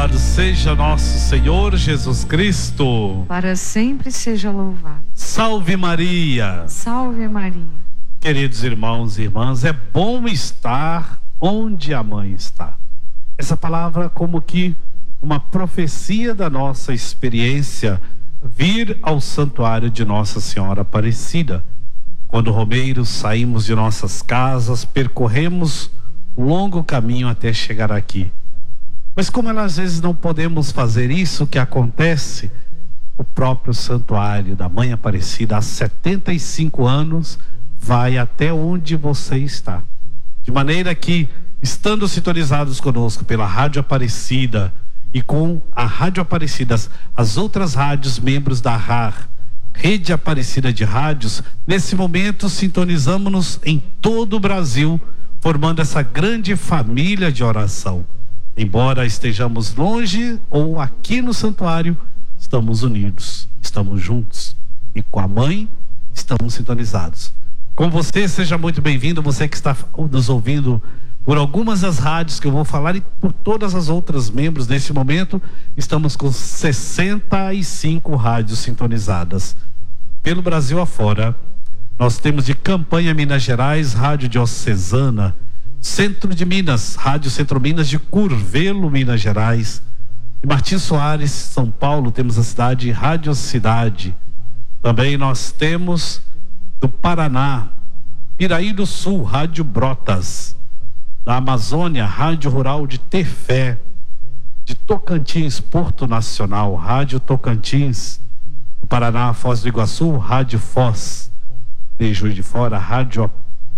Louvado seja nosso Senhor Jesus Cristo. Para sempre seja louvado. Salve Maria. Salve Maria. Queridos irmãos e irmãs, é bom estar onde a mãe está. Essa palavra como que uma profecia da nossa experiência vir ao santuário de Nossa Senhora Aparecida. Quando romeiros saímos de nossas casas, percorremos um longo caminho até chegar aqui. Mas como às vezes não podemos fazer isso, o que acontece? O próprio santuário da Mãe Aparecida, há 75 anos, vai até onde você está. De maneira que, estando sintonizados conosco pela Rádio Aparecida e com a Rádio Aparecida, as outras rádios membros da RAR, Rede Aparecida de Rádios, nesse momento sintonizamos-nos em todo o Brasil, formando essa grande família de oração. Embora estejamos longe ou aqui no santuário, estamos unidos, estamos juntos. E com a mãe, estamos sintonizados. Com você, seja muito bem-vindo, você que está nos ouvindo por algumas das rádios que eu vou falar e por todas as outras membros. Nesse momento, estamos com 65 rádios sintonizadas. Pelo Brasil afora, nós temos de Campanha, Minas Gerais, Rádio Diocesana, Centro de Minas, Rádio Centro Minas de Curvelo, Minas Gerais. E Martins Soares, São Paulo, temos a cidade Rádio Cidade. Também nós temos do Paraná, Piraí do Sul, Rádio Brotas. Da Amazônia, Rádio Rural de Tefé. De Tocantins, Porto Nacional, Rádio Tocantins. Do Paraná, Foz do Iguaçu, Rádio Foz. De Juiz de Fora, Rádio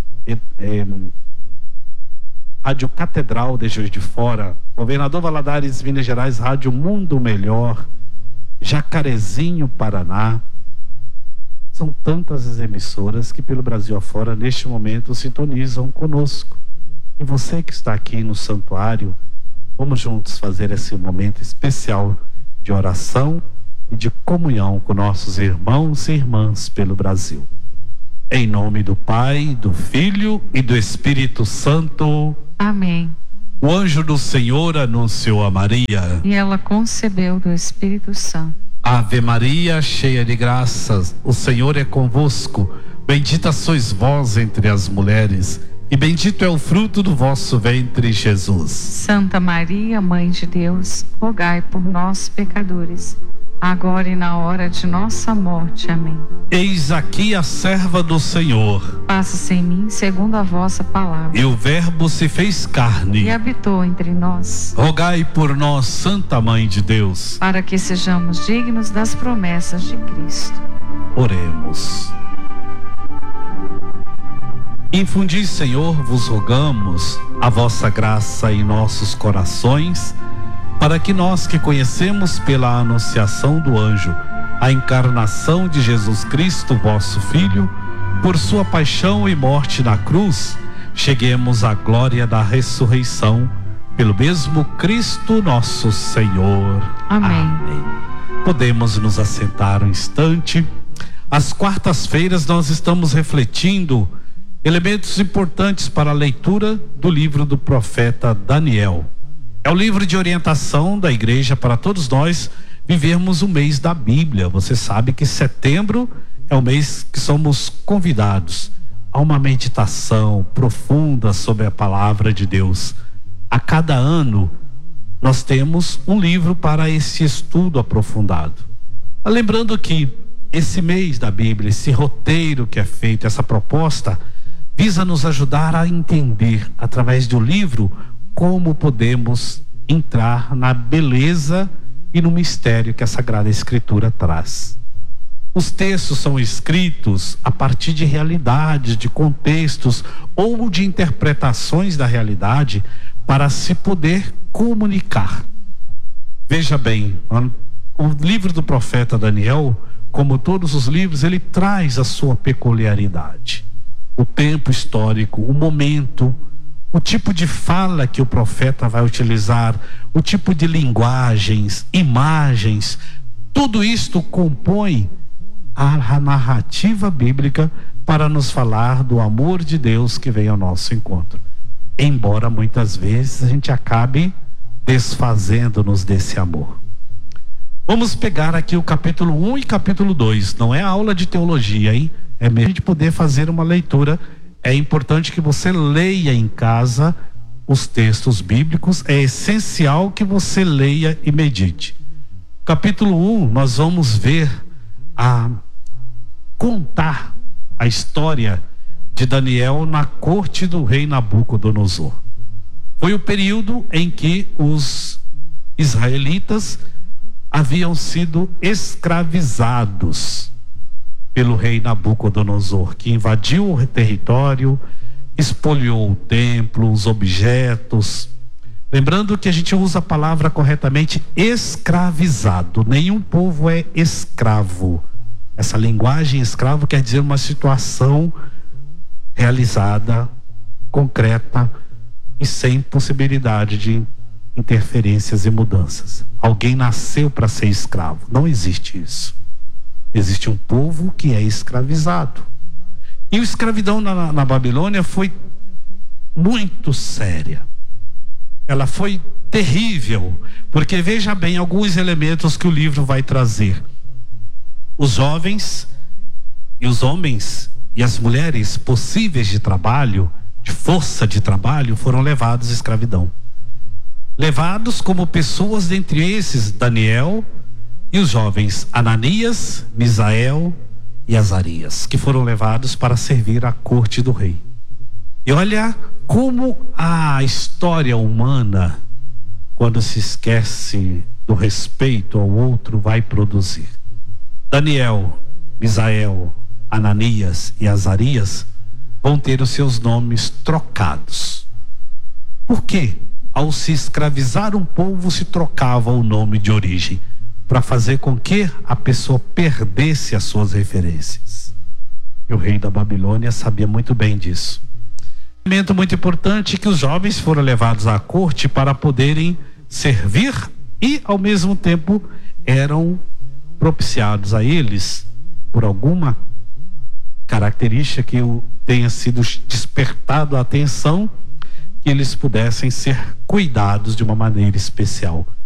Catedral de Juiz de Fora, Governador Valadares, Minas Gerais, Rádio Mundo Melhor, Jacarezinho, Paraná. São tantas as emissoras que pelo Brasil afora, neste momento, sintonizam conosco. E você que está aqui no santuário, vamos juntos fazer esse momento especial de oração e de comunhão com nossos irmãos e irmãs pelo Brasil. Em nome do Pai, do Filho e do Espírito Santo. Amém. O anjo do Senhor anunciou a Maria. E ela concebeu do Espírito Santo. Ave Maria, cheia de graças, o Senhor é convosco. Bendita sois vós entre as mulheres, e bendito é o fruto do vosso ventre, Jesus. Santa Maria, Mãe de Deus, rogai por nós, pecadores, agora e na hora de nossa morte. Amém. Eis aqui a serva do Senhor. Faça-se em mim segundo a vossa palavra. E o Verbo se fez carne. E habitou entre nós. Rogai por nós, Santa Mãe de Deus, para que sejamos dignos das promessas de Cristo. Oremos. Infundi, Senhor, vos rogamos a vossa graça em nossos corações, para que nós que conhecemos pela anunciação do anjo a encarnação de Jesus Cristo, vosso Filho, por sua paixão e morte na cruz, cheguemos à glória da ressurreição, pelo mesmo Cristo nosso Senhor. Amém. Amém. Podemos nos assentar um instante. Às quartas-feiras nós estamos refletindo elementos importantes para a leitura do livro do profeta Daniel. É o livro de orientação da igreja para todos nós vivermos o mês da Bíblia. Você sabe que setembro é o mês que somos convidados a uma meditação profunda sobre a palavra de Deus. A cada ano nós temos um livro para esse estudo aprofundado. Lembrando que esse mês da Bíblia, esse roteiro que é feito, essa proposta, visa nos ajudar a entender, através do livro, como podemos entrar na beleza e no mistério que a Sagrada Escritura traz. Os textos são escritos a partir de realidades, de contextos ou de interpretações da realidade para se poder comunicar. Veja bem, o livro do profeta Daniel, como todos os livros, ele traz a sua peculiaridade. O tempo histórico, o momento, o tipo de fala que o profeta vai utilizar, o tipo de linguagens, imagens, tudo isto compõe a narrativa bíblica para nos falar do amor de Deus que vem ao nosso encontro. Embora muitas vezes a gente acabe desfazendo-nos desse amor. Vamos pegar aqui o capítulo 1 e capítulo 2. Não é aula de teologia, hein? É mesmo a gente poder fazer uma leitura. É importante que você leia em casa os textos bíblicos. É essencial que você leia e medite. Capítulo 1, nós vamos ver contar a história de Daniel na corte do rei Nabucodonosor. Foi o período em que os israelitas haviam sido escravizados pelo rei Nabucodonosor, que invadiu o território, espoliou o templo, os objetos. Lembrando que a gente usa a palavra corretamente, escravizado. Nenhum povo é escravo. Essa linguagem escravo quer dizer uma situação realizada, concreta e sem possibilidade de interferências e mudanças. Alguém nasceu para ser escravo. Não existe isso. Existe um povo que é escravizado. E a escravidão na Babilônia foi muito séria. Ela foi terrível, porque veja bem alguns elementos que o livro vai trazer. Os jovens e os homens e as mulheres possíveis de trabalho, de força de trabalho, foram levados à escravidão. Levados como pessoas, dentre esses Daniel e os jovens Ananias, Misael e Azarias, que foram levados para servir à corte do rei. E olha como a história humana, quando se esquece do respeito ao outro, vai produzir. Daniel, Misael, Ananias e Azarias vão ter os seus nomes trocados. Por quê? Ao se escravizar um povo, se trocava o nome de origem, para fazer com que a pessoa perdesse as suas referências. E o rei da Babilônia sabia muito bem disso. Um elemento muito importante é que os jovens foram levados à corte para poderem servir e, ao mesmo tempo, eram propiciados a eles por alguma característica que tenha sido despertado a atenção, que eles pudessem ser cuidados de uma maneira especial.